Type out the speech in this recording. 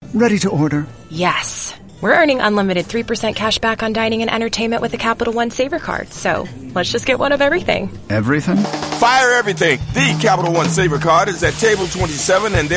Ready to order. Yes. We're earning unlimited 3% cash back on dining and entertainment with the Capital One Saver Card, so let's just get one of everything. Everything? Fire everything. The Capital One Saver Card is at table 27 and